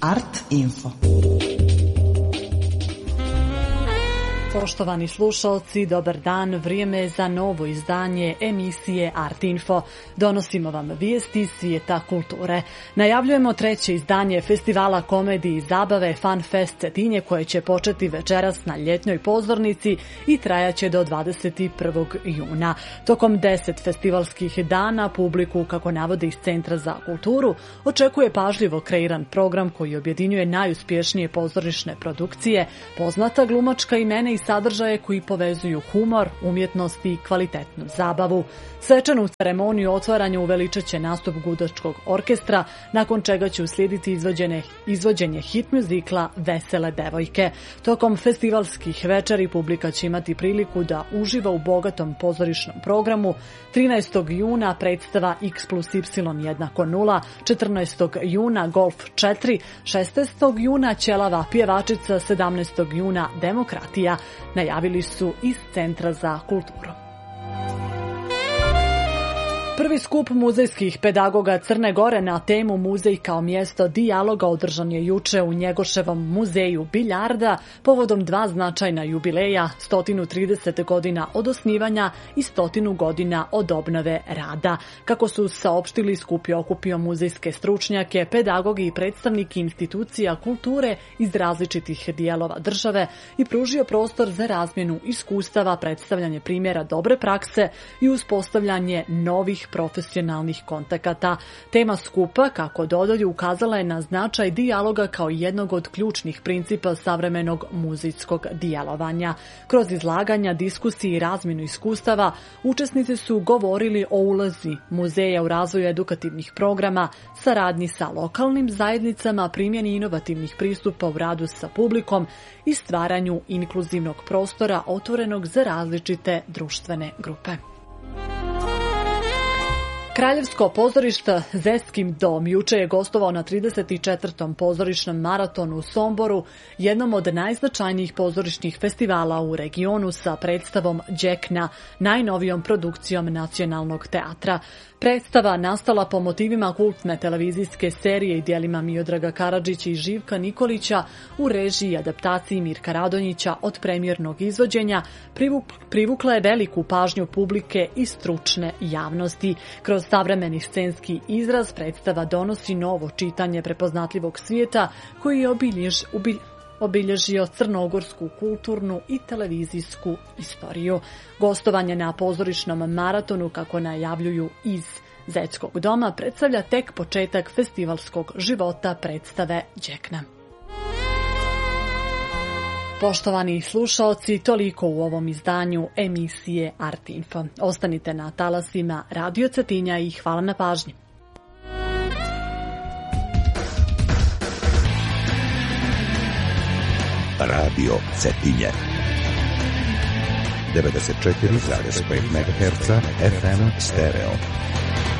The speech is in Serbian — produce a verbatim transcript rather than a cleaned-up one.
Art Info. Poštovani slušalci, dobar dan, vrijeme je za novo izdanje emisije Art Info. Donosimo vam vijesti iz svijeta kulture. Najavljujemo treće izdanje festivala komedije i zabave Fun Fest Cetinje koje će početi večeras na ljetnoj pozornici i trajaće do dvadeset prvog juna. Tokom deset festivalskih dana publiku, kako navode iz Centra za kulturu, očekuje pažljivo kreiran program koji objedinjuje najuspješnije pozorišne produkcije, poznata glumačka imena i sadržaje koji povezuju humor, umjetnost i kvalitetnu zabavu. Svečanu ceremoniju otvaranja uveličat će nastup Gudačkog orkestra, nakon čega će uslijediti izvođenje, izvođenje hit muzikla Vesele devojke. Tokom festivalskih večeri publika će imati priliku da uživa u bogatom pozorišnom programu. trinaestog juna predstava X plus Y jednako nula, četrnaestog juna Golf četiri, šesnaestog juna Ćelava pjevačica, sedamnaestog juna Demokratija, najavili su iz Centra za kulturu. Prvi skup muzejskih pedagoga Crne Gore na temu Muzej kao mjesto dijaloga održan je juče u Njegoševom muzeju biljarda povodom dva značajna jubileja, sto trideset godina od osnivanja i sto godina od obnove rada. Kako su saopštili, skup je okupio muzejske stručnjake, pedagoge i predstavnike institucija kulture iz različitih dijelova države i pružio prostor za razmjenu iskustava, predstavljanje primjera dobre prakse i uspostavljanje novih profesionalnih kontakata. Tema skupa, kako dodaju, ukazala je na značaj dijaloga kao jednog od ključnih principa savremenog muzejskog djelovanja. Kroz izlaganja, diskusije i razmjenu iskustava, učesnici su govorili o ulozi muzeja u razvoju edukativnih programa, saradnji sa lokalnim zajednicama, primjeni inovativnih pristupa u radu sa publikom i stvaranju inkluzivnog prostora otvorenog za različite društvene grupe. Kraljevsko pozorište Zeskin dom juče je gostovao na trideset četvrtom pozorišnom maratonu u Somboru, jednom od najznačajnijih pozorišnih festivala u regionu sa predstavom Đekna, najnovijom produkcijom Nacionalnog teatra. Predstava, nastala po motivima kultne televizijske serije i djelima Miodraga Karadžića i Živka Nikolića u režiji i adaptaciji Mirka Radonjića od premijernog izvođenja, privukla je veliku pažnju publike i stručne javnosti. Kroz savremeni scenski izraz predstava donosi novo čitanje prepoznatljivog svijeta koji je obiljež, ubilj, obilježio crnogorsku kulturnu i televizijsku istoriju. Gostovanje na pozorišnom maratonu, kako najavljuju iz Zetskog doma, predstavlja tek početak festivalskog života predstave Đekna. Poštovani slušaoci, toliko u ovom izdanju emisije Art Info. Ostanite na talasima Radio Cetinja i hvala na pažnji. Radio Cetinje devedeset četiri zarez pet megaherca F M stereo.